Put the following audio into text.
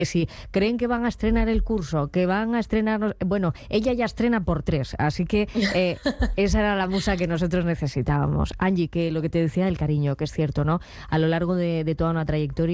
Si creen que van a estrenar el curso, que van a estrenar... Bueno, ella ya estrena por 3, así que esa era la musa que nosotros necesitábamos. Angie, que lo que te decía del cariño, que es cierto, ¿no? A lo largo de toda una trayectoria